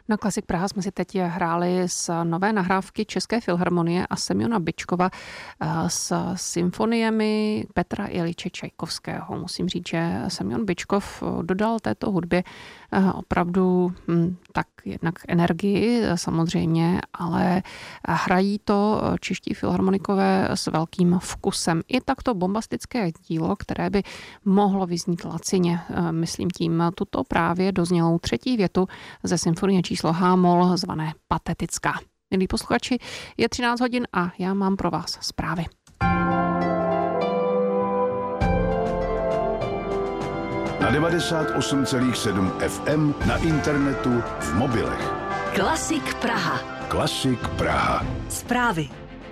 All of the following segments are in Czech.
Na Klasik Praha jsme si teď hráli z nové nahrávky České filharmonie a Semjona Byčkova s symfoniemi Petra Iljiče Čajkovského. Musím říct, že Semjon Byčkov dodal této hudbě opravdu tak jednak energii samozřejmě, ale hrají to čeští filharmonikové s velkým vkusem. I takto bombastické dílo, které by mohlo vyznít lacině, myslím tím tuto právě doznělou třetí větu ze symfonie číslo H-moll zvané Patetická. Milí posluchači, je 13 hodin a já mám pro vás zprávy. Na 98,7 FM, na internetu, v mobilech. Klasik Praha. Klasik Praha. Zprávy.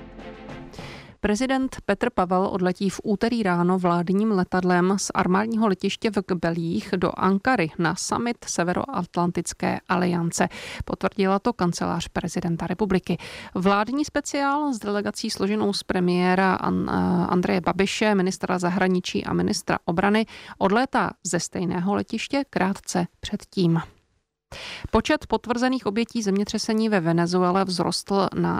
Prezident Petr Pavel odletí v úterý ráno vládním letadlem z armádního letiště v Kbelích do Ankary na summit Severoatlantické aliance. Potvrdila to kancelář prezidenta republiky. Vládní speciál s delegací složenou z premiéra Andreje Babiše, ministra zahraničí a ministra obrany odlétá ze stejného letiště krátce předtím. Počet potvrzených obětí zemětřesení ve Venezuele vzrostl na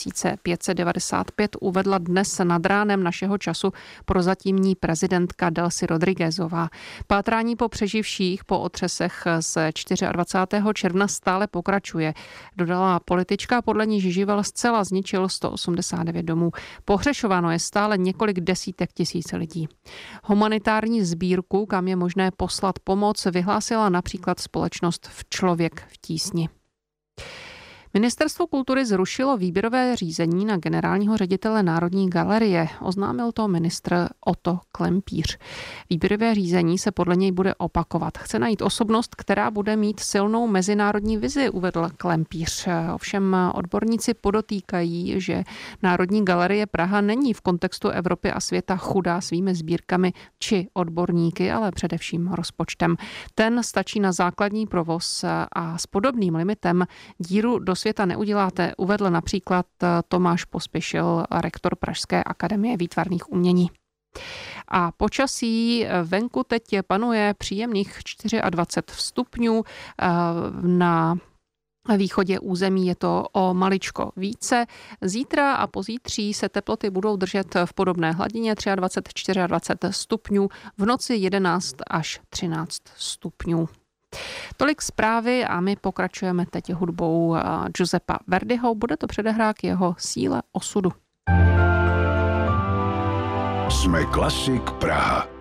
2595, uvedla dnes nad ránem našeho času prozatímní prezidentka Delcy Rodriguezová. Pátrání po přeživších po otřesech z 24. června stále pokračuje, dodala politička, podle níž živel zcela zničil 189 domů. Pohřešováno je stále několik desítek tisíc lidí. Humanitární sbírku, kam je možné poslat pomoc, vyhlásila například společnost Člověk v tísni. Ministerstvo kultury zrušilo výběrové řízení na generálního ředitele Národní galerie, oznámil to ministr Otto Klempíř. Výběrové řízení se podle něj bude opakovat. Chce najít osobnost, která bude mít silnou mezinárodní vizi, uvedl Klempíř. Ovšem odborníci podotýkají, že Národní galerie Praha není v kontextu Evropy a světa chudá svými sbírkami či odborníky, ale především rozpočtem. Ten stačí na základní provoz a s podobným limitem díru do světa neuděláte, uvedl například Tomáš Pospěšil, rektor Pražské akademie výtvarných umění. A počasí venku teď panuje příjemných 24 stupňů, na východě území je to o maličko více. Zítra a pozítří se teploty budou držet v podobné hladině 23, 24 stupňů, v noci 11 až 13 stupňů. Tolik zprávy a my pokračujeme teď hudbou Giuseppa Verdiho. Bude to předehrák jeho Síle osudu. Jsme Klasik Praha.